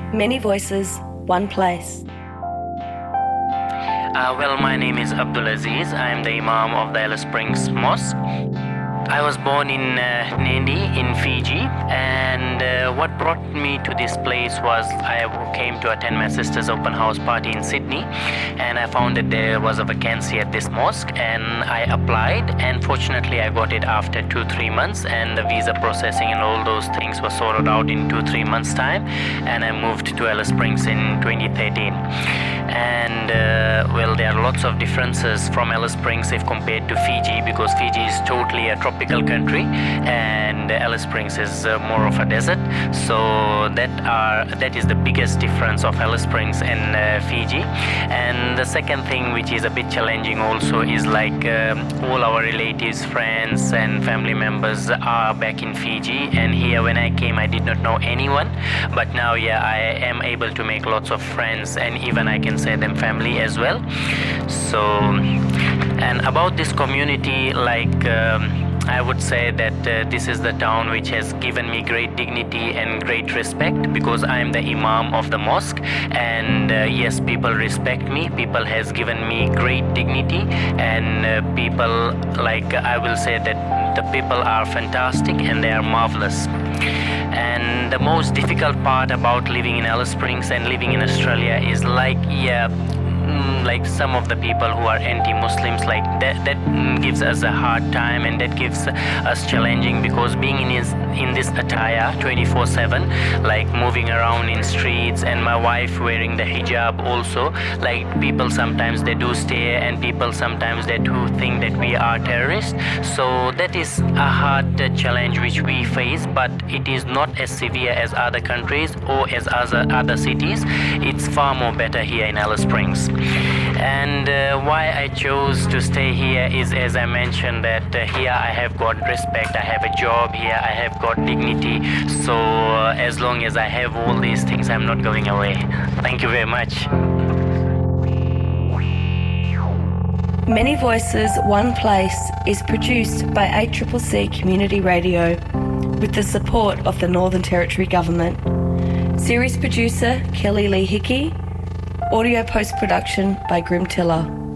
Many voices, one place. Well, my name is Abdul Aziz. I am the Imam of the Alice Springs Mosque. I was born in Nadi in Fiji, and what brought me to this place was I came to attend my sister's open house party in Sydney, and I found that there was a vacancy at this mosque, and I applied, and fortunately I got it after 2-3 months, and the visa processing and all those things were sorted out in 2-3 months time, and I moved to Alice Springs in 2013. And well, there are lots of differences from Alice Springs if compared to Fiji, because Fiji is totally a tropical country and Alice Springs is more of a desert. So that is the biggest difference of Alice Springs and Fiji. And the second thing, which is a bit challenging also, is like all our relatives, friends and family members are back in Fiji, and here when I came I did not know anyone, but now I am able to make lots of friends, and even I can say them family as well. So, and about this community, like I would say that this is the town which has given me great dignity and great respect, because I am the Imam of the mosque, and yes, people respect me. People has given me great dignity, and people, like I will say that the people are fantastic and they are marvelous. And the most difficult part about living in Alice Springs and living in Australia is like some of the people who are anti-Muslims, like that gives us a hard time, and that gives us challenging, because being in this attire 24/7, like moving around in streets, and my wife wearing the hijab also, like people sometimes they do stare, and people sometimes they do think that we are terrorists. So that is a hard challenge which we face, but it is not as severe as other countries or as other cities. It's far more better here in Alice Springs. And why I chose to stay here is, as I mentioned, that here I have got respect, I have a job here, I have got dignity. So as long as I have all these things, I'm not going away. Thank you very much. Many Voices, One Place is produced by ACCC Community Radio with the support of the Northern Territory Government. Series producer Kelly Lee Hickey. Audio post-production by Grim Tiller.